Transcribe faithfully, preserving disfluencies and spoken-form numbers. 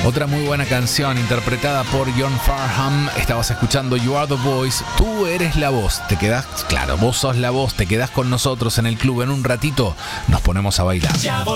Otra muy buena canción interpretada por John Farnham. Estabas escuchando You Are the Voice. Tú eres la voz. Te quedás, claro, vos sos la voz. Te quedás con nosotros en el club. En un ratito nos ponemos a bailar.